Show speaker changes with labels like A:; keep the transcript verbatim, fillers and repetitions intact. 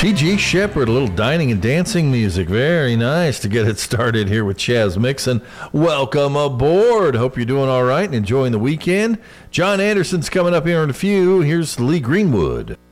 A: T G Shepherd, a little dining and dancing music. Very nice to get it started here with Chaz Mixon. Welcome aboard. Hope you're doing all right and enjoying the weekend. John Anderson's coming up here in a few. Here's Lee Greenwood.